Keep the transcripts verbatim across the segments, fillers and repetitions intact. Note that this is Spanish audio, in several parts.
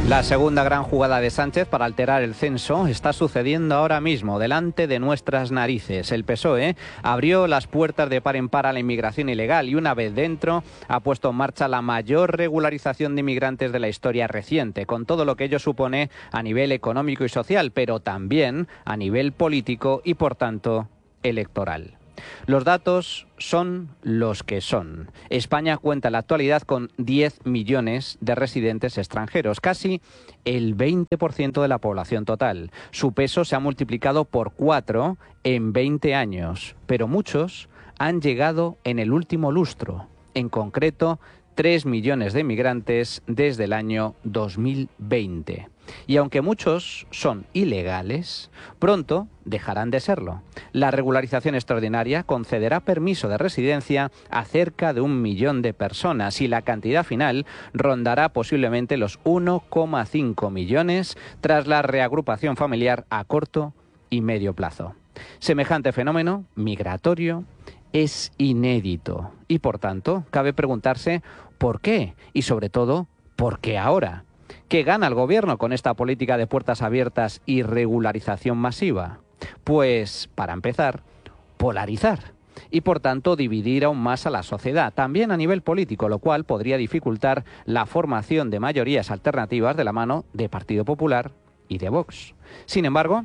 La segunda gran jugada de Sánchez para alterar el censo está sucediendo ahora mismo, delante de nuestras narices. El P S O E abrió las puertas de par en par a la inmigración ilegal y una vez dentro ha puesto en marcha la mayor regularización de inmigrantes de la historia reciente, con todo lo que ello supone a nivel económico y social, pero también a nivel político y, por tanto, electoral. Los datos son los que son. España cuenta en la actualidad con diez millones de residentes extranjeros, casi el veinte por ciento de la población total. Su peso se ha multiplicado por cuatro en veinte años, pero muchos han llegado en el último lustro, en concreto tres millones de inmigrantes desde el año dos mil veinte. Y aunque muchos son ilegales, pronto dejarán de serlo. La regularización extraordinaria concederá permiso de residencia a cerca de un millón de personas y la cantidad final rondará posiblemente los uno coma cinco millones tras la reagrupación familiar a corto y medio plazo. Semejante fenómeno migratorio es inédito y, por tanto, cabe preguntarse por qué y, sobre todo, por qué ahora. ¿Qué gana el gobierno con esta política de puertas abiertas y regularización masiva? Pues, para empezar, polarizar y, por tanto, dividir aún más a la sociedad, también a nivel político, lo cual podría dificultar la formación de mayorías alternativas de la mano de Partido Popular y de Vox. Sin embargo,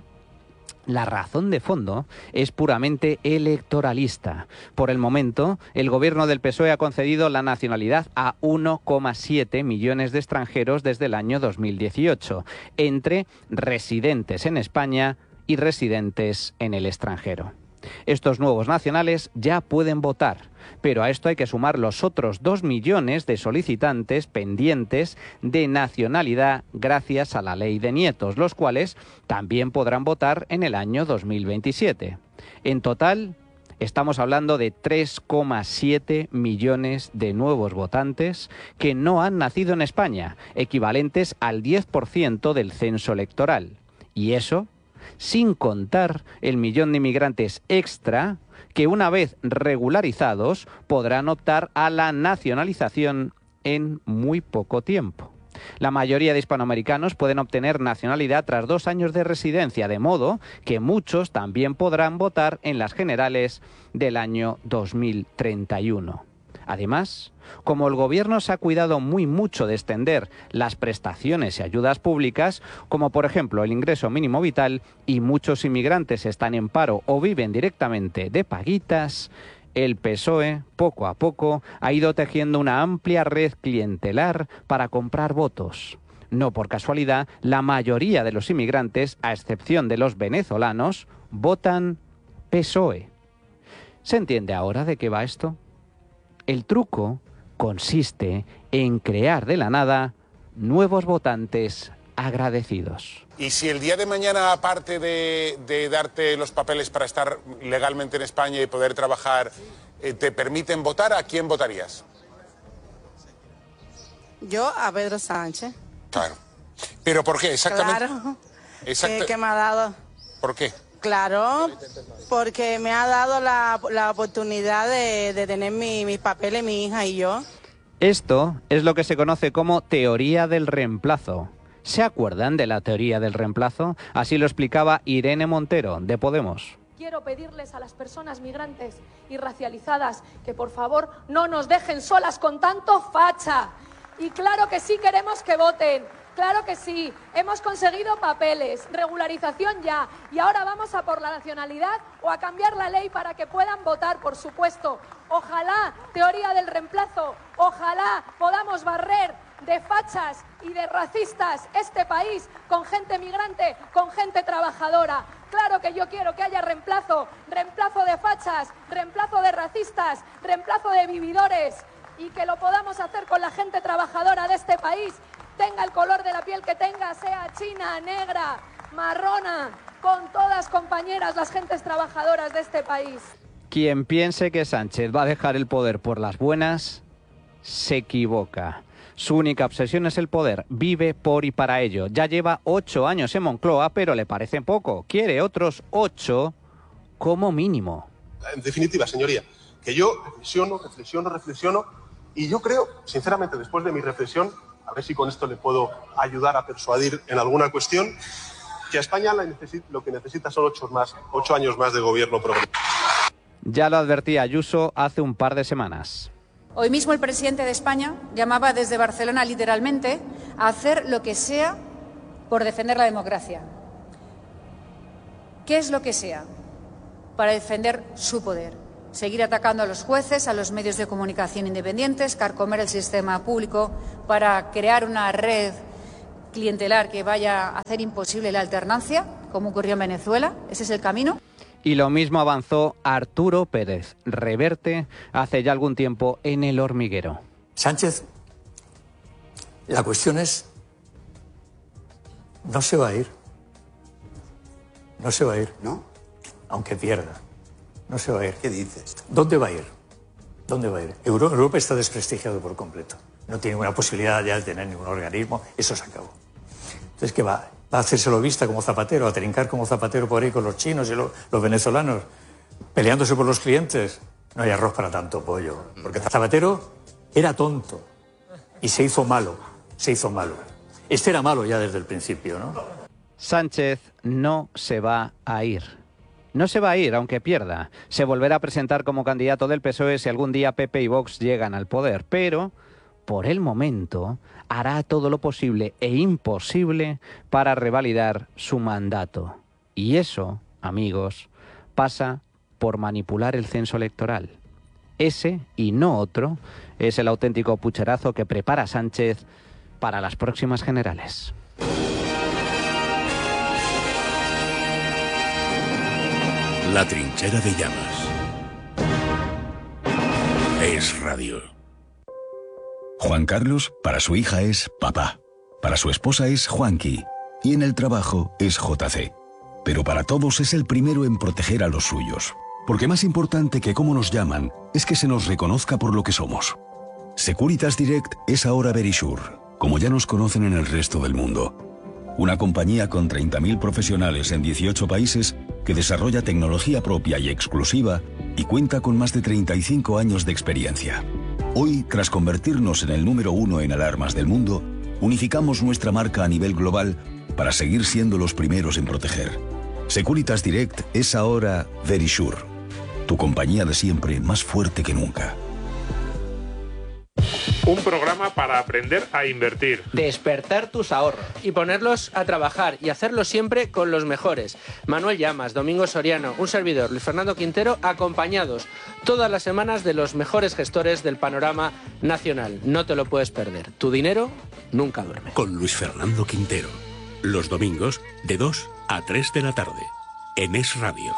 la razón de fondo es puramente electoralista. Por el momento, el gobierno del P S O E ha concedido la nacionalidad a uno coma siete millones de extranjeros desde el año dos mil dieciocho, entre residentes en España y residentes en el extranjero. Estos nuevos nacionales ya pueden votar, pero a esto hay que sumar los otros dos millones de solicitantes pendientes de nacionalidad gracias a la ley de nietos, los cuales también podrán votar en el año dos mil veintisiete. En total, estamos hablando de tres coma siete millones de nuevos votantes que no han nacido en España, equivalentes al diez por ciento del censo electoral. Y eso sin contar el millón de inmigrantes extra que, una vez regularizados, podrán optar a la nacionalización en muy poco tiempo. La mayoría de hispanoamericanos pueden obtener nacionalidad tras dos años de residencia, de modo que muchos también podrán votar en las generales del año dos mil treinta y uno. Además, como el gobierno se ha cuidado muy mucho de extender las prestaciones y ayudas públicas, como por ejemplo el ingreso mínimo vital, y muchos inmigrantes están en paro o viven directamente de paguitas, el P S O E, poco a poco, ha ido tejiendo una amplia red clientelar para comprar votos. No por casualidad, la mayoría de los inmigrantes, a excepción de los venezolanos, votan P S O E. ¿Se entiende ahora de qué va esto? El truco consiste en crear de la nada nuevos votantes agradecidos. Y si el día de mañana, aparte de, de darte los papeles para estar legalmente en España y poder trabajar, eh, te permiten votar, ¿a quién votarías? Yo a Pedro Sánchez. Claro. ¿Pero por qué exactamente? Claro. Exacto. Que, que me ha dado. ¿Por qué? Claro, porque me ha dado la, la oportunidad de, de tener mi, mis papeles, mi hija y yo. Esto es lo que se conoce como teoría del reemplazo. ¿Se acuerdan de la teoría del reemplazo? Así lo explicaba Irene Montero, de Podemos. Quiero pedirles a las personas migrantes y racializadas que por favor no nos dejen solas con tanto facha. Y claro que sí queremos que voten. Claro que sí, hemos conseguido papeles, regularización ya, y ahora vamos a por la nacionalidad o a cambiar la ley para que puedan votar, por supuesto. Ojalá, teoría del reemplazo, ojalá podamos barrer de fachas y de racistas este país con gente migrante, con gente trabajadora. Claro que yo quiero que haya reemplazo, reemplazo de fachas, reemplazo de racistas, reemplazo de vividores, y que lo podamos hacer con la gente trabajadora de este país, tenga el color de la piel que tenga, sea china, negra, marrona, con todas compañeras las gentes trabajadoras de este país. Quien piense que Sánchez va a dejar el poder por las buenas, se equivoca. Su única obsesión es el poder, vive por y para ello. Ya lleva ocho años en Moncloa, pero le parece poco. Quiere otros ocho como mínimo. En definitiva, señoría, que yo reflexiono, reflexiono, reflexiono, y yo creo, sinceramente, después de mi reflexión, A ver si con esto le puedo ayudar a persuadir en alguna cuestión. Que a España la necesita, lo que necesita son ocho, más, ocho años más de gobierno progresista. Ya lo advertía Ayuso hace un par de semanas. Hoy mismo el presidente de España llamaba desde Barcelona literalmente a hacer lo que sea por defender la democracia. ¿Qué es lo que sea? Para defender su poder. Seguir atacando a los jueces, a los medios de comunicación independientes, carcomer el sistema público para crear una red clientelar que vaya a hacer imposible la alternancia, como ocurrió en Venezuela. ¿Ese es el camino? Y lo mismo avanzó Arturo Pérez Reverte hace ya algún tiempo en El Hormiguero. Sánchez, la cuestión es, no se va a ir. No se va a ir. ¿No? Aunque pierda. No se va a ir. ¿Qué dices? ¿Dónde va a ir? ¿Dónde va a ir? Euro- Europa está desprestigiado por completo. No tiene ninguna posibilidad ya de tener ningún organismo. Eso se acabó. Entonces, ¿qué va? ¿Va a hacérselo vista como Zapatero? ¿A trincar como Zapatero por ahí con los chinos y los, los venezolanos? ¿Peleándose por los clientes? No hay arroz para tanto pollo. Porque Zapatero era tonto. Y se hizo malo. Se hizo malo. Este era malo ya desde el principio, ¿no? Sánchez no se va a ir. No se va a ir, aunque pierda. Se volverá a presentar como candidato del P S O E si algún día P P y Vox llegan al poder. Pero, por el momento, hará todo lo posible e imposible para revalidar su mandato. Y eso, amigos, pasa por manipular el censo electoral. Ese, y no otro, es el auténtico pucherazo que prepara Sánchez para las próximas generales. La trinchera de llamas. Es Radio. Juan Carlos, para su hija es papá. Para su esposa es Juanqui. Y en el trabajo es J C. Pero para todos es el primero en proteger a los suyos. Porque más importante que cómo nos llaman es que se nos reconozca por lo que somos. Securitas Direct es ahora Verisure, como ya nos conocen en el resto del mundo. Una compañía con treinta mil profesionales en dieciocho países que desarrolla tecnología propia y exclusiva y cuenta con más de treinta y cinco años de experiencia. Hoy, tras convertirnos en el número uno en alarmas del mundo, unificamos nuestra marca a nivel global para seguir siendo los primeros en proteger. Securitas Direct es ahora Verisure, tu compañía de siempre más fuerte que nunca. Un programa para aprender a invertir. Despertar tus ahorros. Y ponerlos a trabajar y hacerlo siempre con los mejores. Manuel Llamas, Domingo Soriano, un servidor, Luis Fernando Quintero, acompañados todas las semanas de los mejores gestores del panorama nacional. No te lo puedes perder. Tu dinero nunca duerme. Con Luis Fernando Quintero. Los domingos de dos a tres de la tarde. En Es Radio.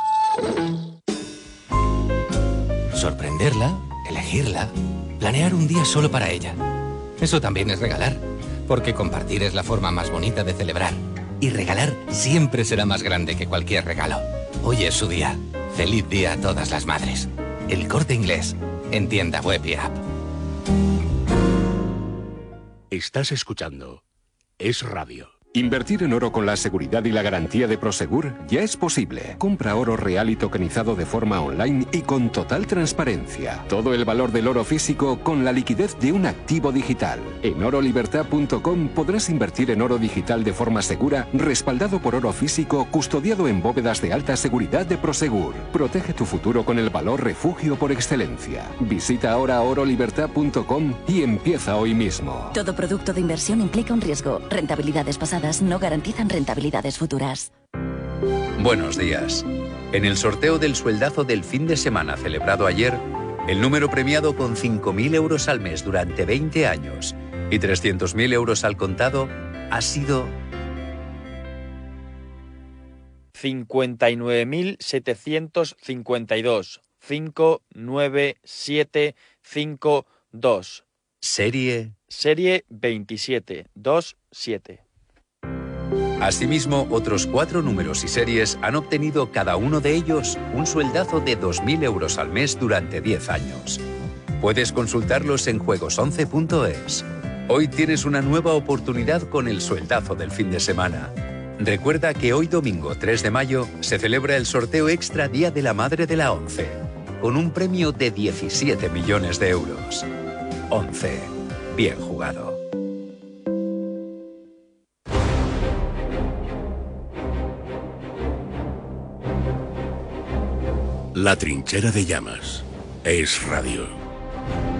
Sorprenderla, elegirla, planear un día solo para ella. Eso también es regalar, porque compartir es la forma más bonita de celebrar. Y regalar siempre será más grande que cualquier regalo. Hoy es su día. Feliz día a todas las madres. El Corte Inglés, en tienda web y app. Estás escuchando Es Radio. Invertir en oro con la seguridad y la garantía de Prosegur ya es posible. Compra oro real y tokenizado de forma online y con total transparencia. Todo el valor del oro físico con la liquidez de un activo digital. En oro libertad punto com podrás invertir en oro digital de forma segura, respaldado por oro físico, custodiado en bóvedas de alta seguridad de Prosegur. Protege tu futuro con el valor refugio por excelencia. Visita ahora oro libertad punto com y empieza hoy mismo. Todo producto de inversión implica un riesgo. Rentabilidades pasadas no garantizan rentabilidades futuras. Buenos días. En el sorteo del sueldazo del fin de semana celebrado ayer, el número premiado con cinco mil euros al mes durante veinte años y trescientos mil euros al contado ha sido cincuenta y nueve mil setecientos cincuenta y dos. cinco nueve siete cinco dos. Serie Serie veintisiete veintisiete. Asimismo, otros cuatro números y series han obtenido cada uno de ellos un sueldazo de dos mil euros al mes durante diez años. Puedes consultarlos en juegos once punto es. Hoy tienes una nueva oportunidad con el sueldazo del fin de semana. Recuerda que hoy domingo tres de mayo se celebra el sorteo extra Día de la Madre de la ONCE, con un premio de diecisiete millones de euros. ONCE. Bien jugado. La trinchera de llamas. Es radio.